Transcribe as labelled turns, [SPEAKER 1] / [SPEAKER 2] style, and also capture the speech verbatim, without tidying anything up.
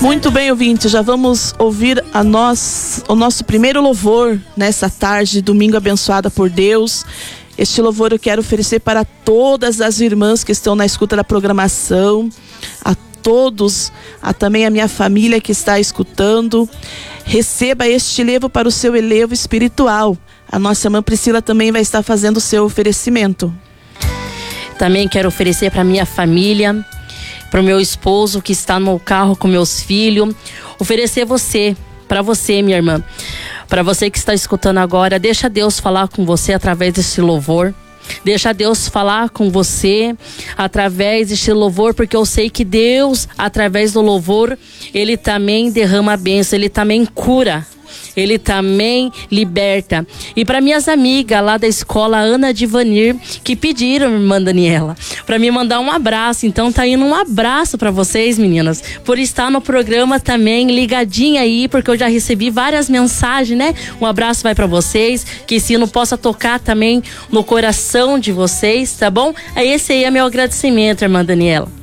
[SPEAKER 1] Muito bem, ouvinte, já vamos ouvir a nós, o nosso primeiro louvor nessa tarde, domingo abençoada por Deus. Este louvor eu quero oferecer para todas as irmãs que estão na escuta da programação, a todos, a também a minha família que está escutando. Receba este levo para o seu elevo espiritual. A nossa irmã Priscila também vai estar fazendo o seu oferecimento.
[SPEAKER 2] Também quero oferecer para minha família, para o meu esposo que está no carro com meus filhos. Oferecer você, para você, minha irmã, para você que está escutando agora. Deixa Deus falar com você através desse louvor. Deixa Deus falar com você através deste louvor, porque eu sei que Deus, através do louvor, Ele também derrama a bênção, Ele também cura, Ele também liberta. E para minhas amigas lá da escola Ana Divanir, que pediram, irmã Daniela, para me mandar um abraço. Então tá indo um abraço para vocês, meninas, por estar no programa também, ligadinha aí, porque eu já recebi várias mensagens, né? Um abraço vai para vocês, que esse hino possa tocar também no coração de vocês, tá bom? Esse aí é meu agradecimento, irmã Daniela.